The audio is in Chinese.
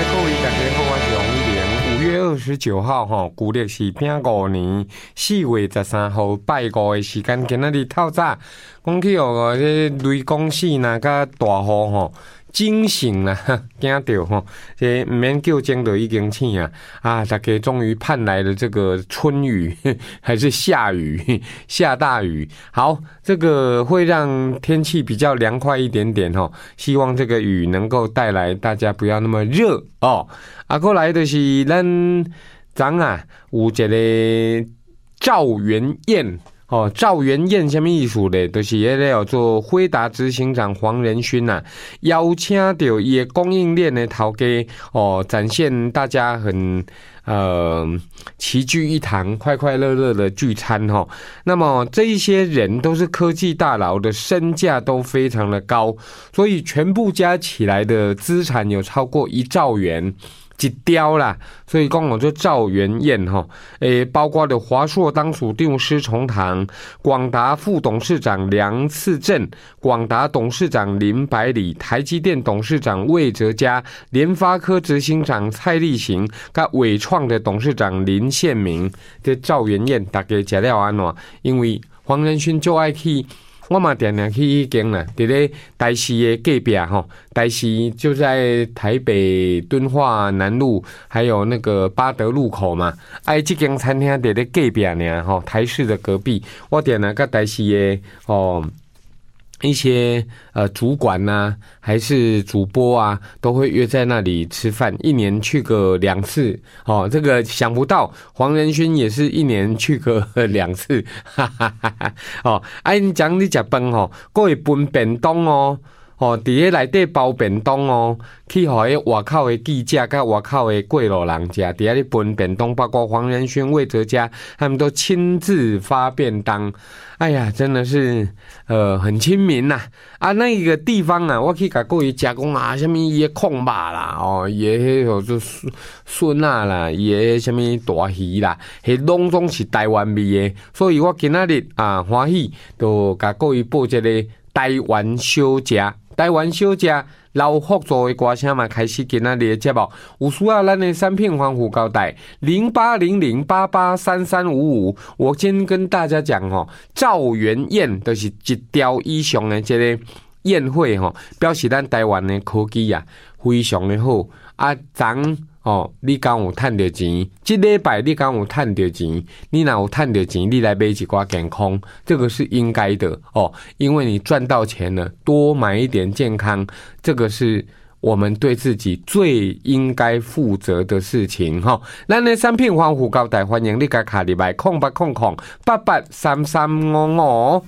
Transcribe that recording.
各位大家好，我是王一玲。5月29号旧历是丙午年4月13号拜五的时间，今仔日透早讲起这雷公死呐，甲大雨惊醒啦，惊到这唔免叫惊就已经醒啊！大家终于盼来了这个春雨，还是下雨，下大雨。好，这个会让天气比较凉快一点点希望这个雨能够带来大家不要那么热哦。过来就是咱昨有一个赵元燕。赵元燕什么意思呢？就是那个叫做辉达执行长黄仁勋邀请到伊的供应链的头家展现大家很齐聚一堂，快快乐乐的聚餐那么这一些人都是科技大佬的身价都非常的高，所以全部加起来的资产有超过1兆元。一雕啦，所以讲我就赵元燕包括了华硕当属长施崇棠、广达副董事长梁次正、广达董事长林百里、台积电董事长魏哲嘉、联发科执行长蔡力行、跟伟创的董事长林宪明。这赵元燕大家吃了安怎？因为黄仁勋就爱去。我嘛常常去迄间啦，伫咧台视的隔壁台视就在台北敦化南路，还有那个八德路口嘛。这间餐厅伫咧隔壁呢，台视的隔壁。我常常跟台视的一些主管还是主播都会约在那里吃饭，一年去个2次这个想不到黄仁勋也是一年去个2次，哈哈哈哈你讲你吃饭还会分便当伫咧内底包便当去互迄外口的记者甲外口的过路人食，伫咧分便当，包括黄仁勋、魏哲嘉，他们都亲自发便当。哎呀，真的是很亲民那个地方我去甲各位食讲什么伊的控肉啦伊的迄就笋啦伊的什么大鱼啦，迄拢总是台湾味的，所以我今仔日欢喜就甲各位报一个台湾小食。台湾小食老福州的歌声嘛，开始今仔日的节目。有需要咱的产品防腐胶带0800883355。我先跟大家讲赵元燕就是1条以上的这个宴会表示咱台湾的科技非常的好你敢有赚到钱？这礼拜你敢有赚到钱？你若有赚到钱，你来买一寡健康，这个是应该的因为你赚到钱了，多买一点健康，这个是我们对自己最应该负责的事情咱的产品防腐胶带，欢迎你甲卡入来0800883355。